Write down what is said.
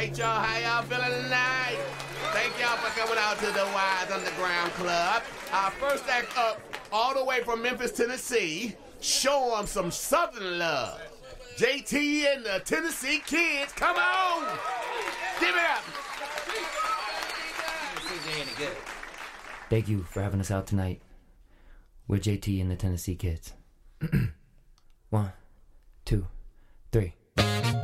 right, y'all. How y'all feeling tonight? Thank y'all for coming out to the Wise Underground Club. Our first act up, all the way from Memphis, Tennessee. Show them some Southern love. JT and the Tennessee Kids, come on! Give it up! Thank you for having us out tonight. We're JT and the Tennessee Kids. 1, 2, 3.